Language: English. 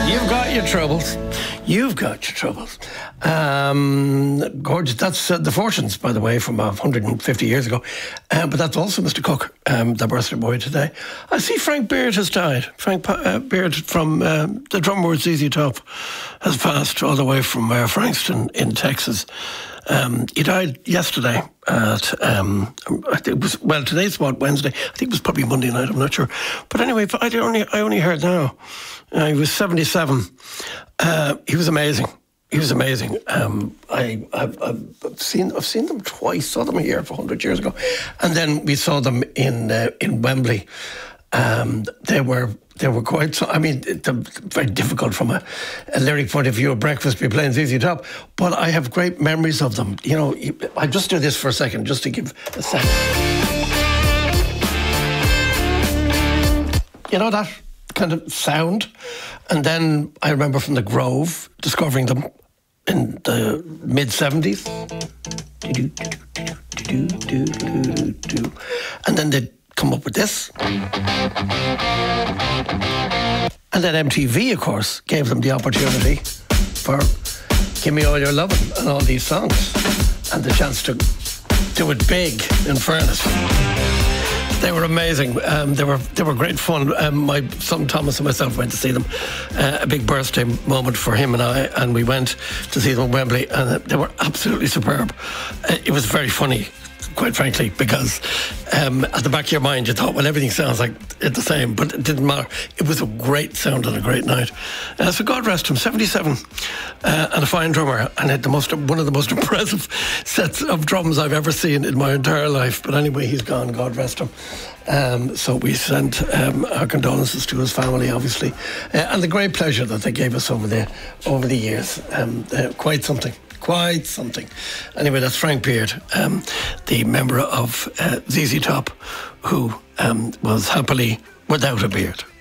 You've got your troubles. You've got your troubles. Gorgeous. That's the Fortunes, by the way, from 150 years ago. But that's also Mr. Cook, the birthday boy today. I see Frank Beard has died. Frank Beard from the drummer with ZZ Top has passed all the way from Frankston in Texas. He died yesterday at, I think it was, well, today's what, Wednesday? I think it was probably Monday night, I'm not sure. But anyway, I only heard now. He was 77. He was amazing. He was amazing. I've seen them twice. Saw them here 100 years ago, and then we saw them in Wembley. They were quite. I mean, very difficult from a lyric point of view. At breakfast, we playing ZZ Top, but I have great memories of them. You know, I just do this for a second, just to give a sense. You know that kind of sound, and then I remember from the Grove discovering them in the mid-70s. And then they'd come up with this. And then MTV, of course, gave them the opportunity for Give Me All Your Lovin' and all these songs, and the chance to do it big, in fairness. They were amazing. They were great fun. My son Thomas and myself went to see them. A big birthday moment for him and I, and we went to see them at Wembley, and they were absolutely superb. It was very funny, quite frankly, because at the back of your mind you thought, well, everything sounds like it's the same, but it didn't matter. It was a great sound and a great night. So God rest him, 77, and a fine drummer, and had one of the most impressive sets of drums I've ever seen in my entire life. But anyway, he's gone, God rest him. So we sent our condolences to his family, obviously, and the great pleasure that they gave us over the years. Quite something. Quite something. Anyway, that's Frank Beard, the member of ZZ Top, who was happily without a beard.